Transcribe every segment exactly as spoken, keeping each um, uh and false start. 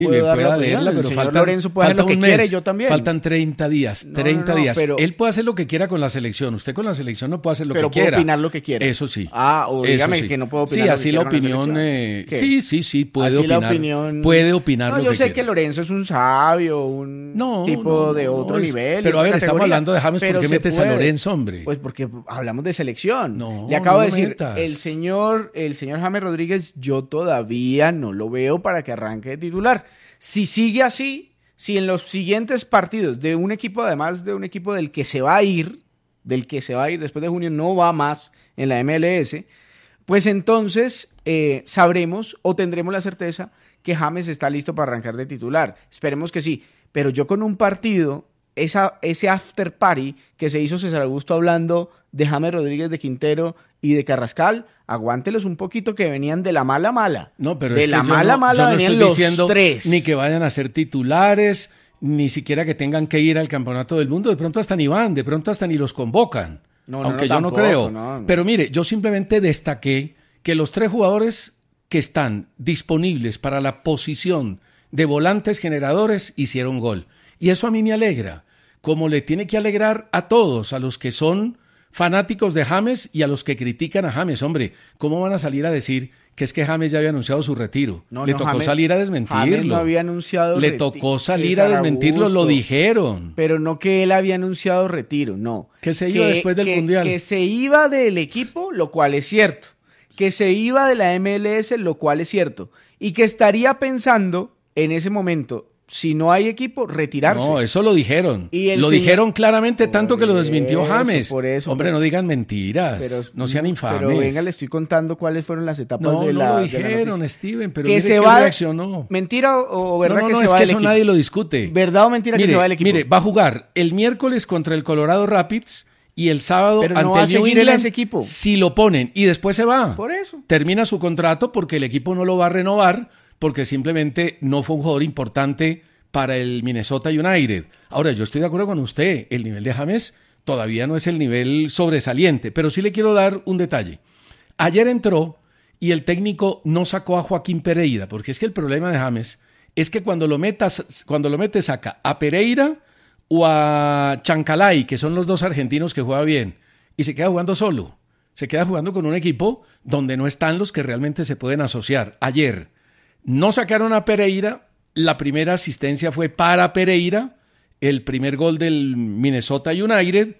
Y puedo bien dar la puede opinión. adherirla, El pero señor faltan, Lorenzo puede hacer falta lo que un quiere, mes. yo también. Faltan treinta días, No, treinta no, no, días. pero- Él puede hacer lo que quiera con la selección. Usted con la selección no puede hacer lo Pero que puedo quiera. opinar lo que quiera. Eso sí. Ah, o Eso dígame sí. que no puedo opinar Sí, lo que así la quiera con la opinión. selección. eh, ¿Qué? sí, sí, sí, puede Así la opinar. opinión- Puede opinar No, lo yo que sé quiera. que Lorenzo es un sabio, un No, tipo no, de no, otro es- nivel. pero de a ver, otra estamos categoría, hablando de James, pero ¿por qué se metes a puede. Lorenzo, hombre? Pues porque hablamos de selección. No, Le acabo no de lo decir, metas. el señor, el señor James Rodríguez, yo todavía no lo veo para que arranque de titular. Si sigue así, si en los siguientes partidos de un equipo, además de un equipo del que se va a ir, del que se va a ir después de junio, no va más en la M L S, pues entonces eh, sabremos o tendremos la certeza que James está listo para arrancar de titular. Esperemos que sí. Pero yo con un partido, esa, ese after party que se hizo César Augusto hablando de James Rodríguez, de Quintero y de Carrascal, aguántelos un poquito que venían de la mala mala. No, pero de es que la yo mala no, mala yo no venían estoy los diciendo tres. ni que vayan a ser titulares, ni siquiera que tengan que ir al campeonato del mundo. De pronto hasta ni van, de pronto hasta ni los convocan. No, no, aunque no, yo tampoco, no creo. no, no. Pero mire, yo simplemente destaqué que los tres jugadores que están disponibles para la posición de volantes generadores hicieron gol. Y eso a mí me alegra, como le tiene que alegrar a todos, a los que son fanáticos de James y a los que critican a James. Hombre, ¿cómo van a salir a decir que es que James ya había anunciado su retiro? No, Le no, tocó James- salir a desmentirlo. James no había anunciado Le reti- tocó salir César a desmentirlo, lo Augusto. dijeron. Pero no que él había anunciado retiro, no. Que se iba después del que- Mundial. Que se iba del equipo, lo cual es cierto. Que se iba de la M L S, lo cual es cierto. Y que estaría pensando en ese momento, si no hay equipo, retirarse. No, eso lo dijeron. Y el Lo señor- dijeron claramente, Por tanto que lo desmintió eso, James. por eso, Hombre, pero- no digan mentiras. Pero- no sean infames. Pero venga, le estoy contando cuáles fueron las etapas No, de no la lo de la dijeron, noticia. Steven, pero que mire se que va de- reaccionó. ¿Mentira o, o verdad no, no, que no, se es va que del eso equipo? nadie lo discute. ¿Verdad o mentira mire, que se va del equipo? Mire, va a jugar el miércoles contra el Colorado Rapids y el sábado Pero no ante va a el New seguir en England ese equipo. si lo ponen y después se va. Por eso. Termina su contrato porque el equipo no lo va a renovar porque simplemente no fue un jugador importante para el Minnesota United. Ahora, yo estoy de acuerdo con usted, el nivel de James todavía no es el nivel sobresaliente, pero sí le quiero dar un detalle. Ayer entró y el técnico no sacó a Joaquín Pereira, porque es que el problema de James es que cuando lo metas, cuando lo metes saca a Pereira o a Chancalay, que son los dos argentinos que juegan bien, y se queda jugando solo. Se queda jugando con un equipo donde no están los que realmente se pueden asociar. Ayer no sacaron a Pereira, la primera asistencia fue para Pereira, el primer gol del Minnesota United,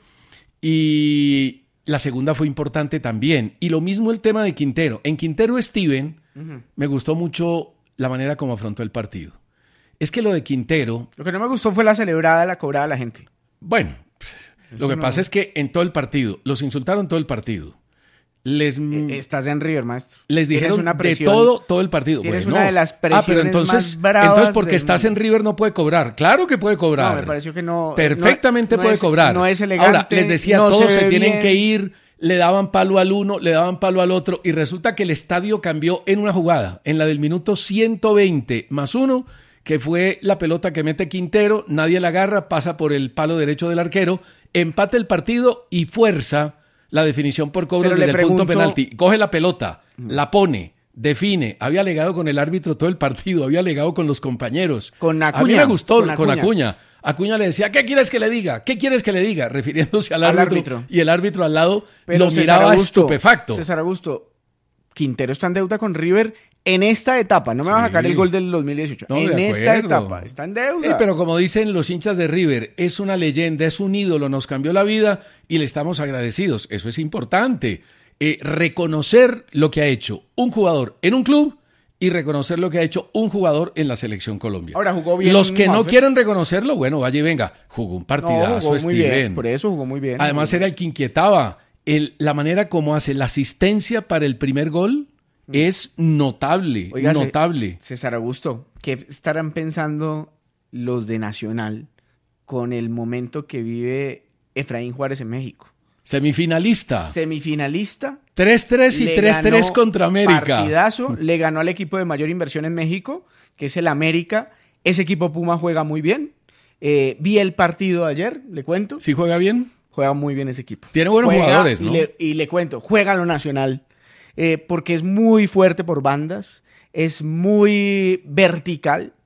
y la segunda fue importante también. Y lo mismo el tema de Quintero. En Quintero, Steven, uh-huh. me gustó mucho la manera como afrontó el partido. Es que lo de Quintero... Lo que no me gustó fue la celebrada, la cobrada de la gente. Bueno, Eso lo que no... pasa es que en todo el partido, los insultaron todo el partido. Les, Estás en River, maestro. Les dijeron una de todo, todo el partido. Tienes bueno, una de las presiones ah, pero entonces, más bravas entonces porque del estás mundo. en River no puede cobrar. Claro que puede cobrar. No, me pareció que no. Perfectamente no, puede no es, cobrar. No es elegante. Ahora, les decía, no todos se, se tienen bien. que ir, le daban palo al uno, le daban palo al otro, y resulta que el estadio cambió en una jugada, en la del minuto ciento veinte más uno, que fue la pelota que mete Quintero, nadie la agarra, pasa por el palo derecho del arquero, empata el partido y fuerza la definición por cobros desde el pregunto, punto penalti. Coge la pelota, la pone, define. Había alegado con el árbitro todo el partido, había alegado con los compañeros. Con Acuña. A mí me gustó con con Acuña. Acuña. Acuña le decía, ¿qué quieres que le diga? ¿Qué quieres que le diga? Refiriéndose al, al árbitro, árbitro. Y el árbitro al lado Pero lo César miraba Augusto, estupefacto. César Augusto, Quintero está en deuda con River en esta etapa. No me sí. va a sacar el gol del dos mil dieciocho. No, en esta etapa. Está en deuda. Eh, pero como dicen los hinchas de River, es una leyenda, es un ídolo, nos cambió la vida y le estamos agradecidos. Eso es importante. Eh, reconocer lo que ha hecho un jugador en un club y reconocer lo que ha hecho un jugador en la Selección Colombia. Ahora jugó bien. Los que no quieren reconocerlo, bueno, vaya y venga. Jugó un partidazo, no, jugó muy Steven. bien. Por eso jugó muy bien. Además era el que inquietaba. El, la manera como hace la asistencia para el primer gol es notable, Oiga, notable. César Augusto, ¿qué estarán pensando los de Nacional con el momento que vive Efraín Juárez en México? Semifinalista. Semifinalista. tres tres y tres tres contra América. Partidazo, le ganó al equipo de mayor inversión en México, que es el América. Ese equipo Puma juega muy bien. Eh, vi el partido ayer, le cuento. ¿Sí juega bien? Juega muy bien ese equipo. Tiene buenos juega, jugadores, ¿no? Y le, y le cuento, juega lo Nacional. Eh, porque es muy fuerte por bandas, es muy vertical,